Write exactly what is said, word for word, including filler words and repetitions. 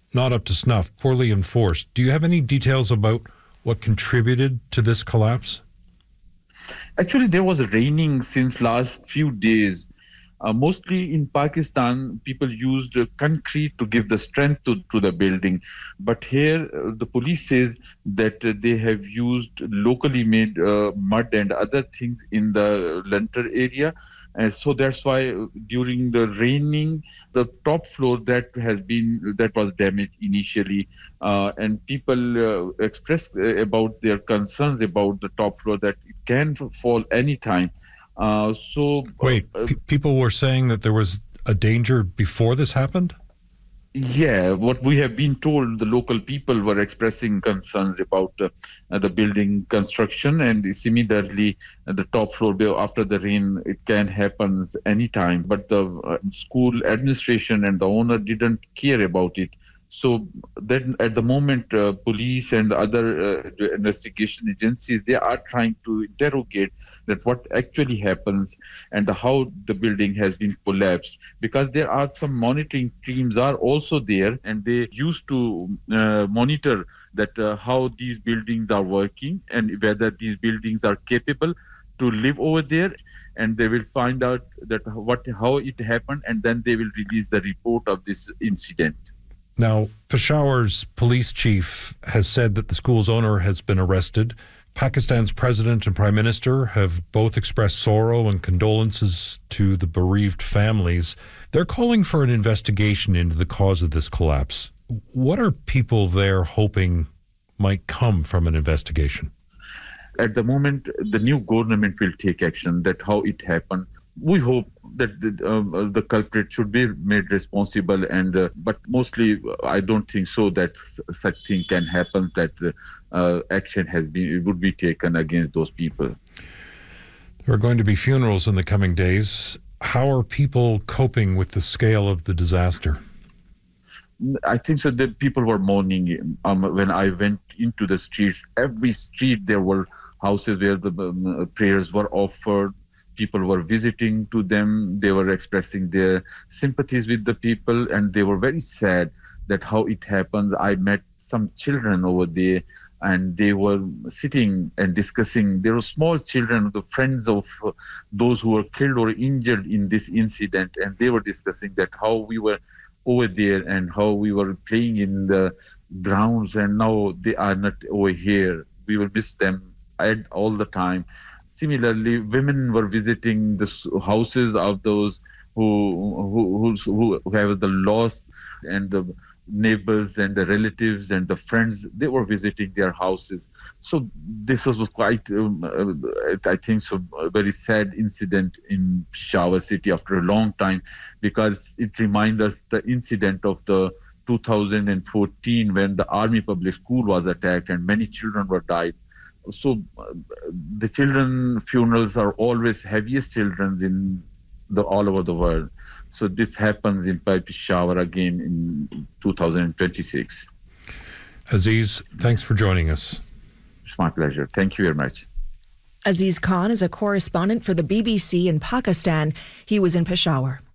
not up to snuff, poorly enforced. Do you have any details about what contributed to this collapse? Actually, there was raining since last few days. Uh, mostly in Pakistan, people used uh, concrete to give the strength to, to the building. But here, uh, the police says that uh, they have used locally made uh, mud and other things in the lintel area. And so that's why uh, during the raining, the top floor that has been, that was damaged initially. Uh, and people uh, expressed uh, about their concerns about the top floor that it can fall anytime. Uh, so wait, uh, p- people were saying that there was a danger before this happened? Yeah, what we have been told, the local people were expressing concerns about uh, uh, the building construction, and similarly, uh, the top floor after the rain, it can happen anytime. But the uh, school administration and the owner didn't care about it. So then at the moment, uh, police and other uh, investigation agencies, they are trying to interrogate that what actually happens and the, how the building has been collapsed. Because there are some monitoring teams are also there, and they used to uh, monitor that uh, how these buildings are working and whether these buildings are capable to live over there, and they will find out that what how it happened, and then they will release the report of this incident. Now, Peshawar's police chief has said that the school's owner has been arrested. Pakistan's president and prime minister have both expressed sorrow and condolences to the bereaved families. They're calling for an investigation into the cause of this collapse. What are people there hoping might come from an investigation? At the moment, the new government will take action, that how it happened. We hope that the, um, the culprit should be made responsible, and uh, but mostly I don't think so that such thing can happen, that uh, action has been would be taken against those people. There are going to be funerals in the coming days. How are people coping with the scale of the disaster? I think so that people were mourning. Um, when I went into the streets, every street there were houses where the um, prayers were offered. People were visiting to them. They were expressing their sympathies with the people, and they were very sad that how it happens. I met some children over there, and they were sitting and discussing. There were small children, the friends of uh, those who were killed or injured in this incident, and they were discussing that how we were over there and how we were playing in the grounds, and now they are not over here. We will miss them all the time. Similarly, women were visiting the houses of those who who who have the loss, and the neighbors and the relatives and the friends, they were visiting their houses. So this was quite, um, uh, I think, so a very sad incident in Peshawar city after a long time, because it reminds us the incident of the two thousand fourteen when the Army Public School was attacked and many children were died. So uh, the children funerals are always heaviest children's in the all over the world. So this happens in Peshawar again in two thousand twenty-six. Aziz, thanks for joining us. It's my pleasure. Thank you very much. Aziz Khan is a correspondent for the B B C in Pakistan. He was in Peshawar.